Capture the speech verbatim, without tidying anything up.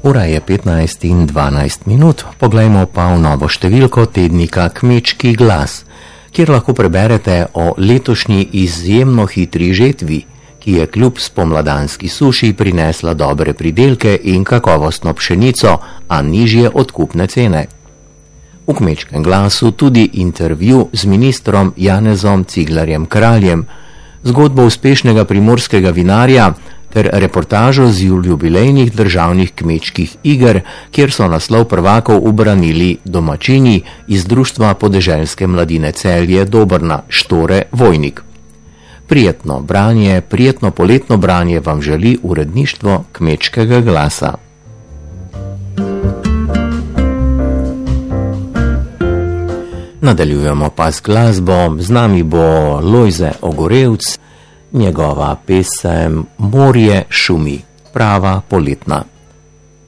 Ura je petnajst in dvanajst minut, poglejmo pa v novo številko tednika Kmečki glas, kjer lahko preberete o letošnji izjemno hitri žetvi, ki je kljub spomladanski suši prinesla dobre pridelke in kakovostno pšenico, a nižje odkupne cene. V Kmečkem glasu tudi intervju z ministrom Janezom Ciglerjem Kraljem, zgodbo uspešnega primorskega vinarja ter reportažo z jubilejnih državnih kmečkih iger, kjer so naslov prvakov ubranili domačini iz Društva podeželske mladine Celje Dobrna Štore Vojnik. Prijetno branje, prijetno poletno branje vam želi uredništvo Kmečkega glasa. Nadaljujemo pa z glasbo, z nami bo Lojze Ogorevc, njegova pesem Morje šumi, prava poletna.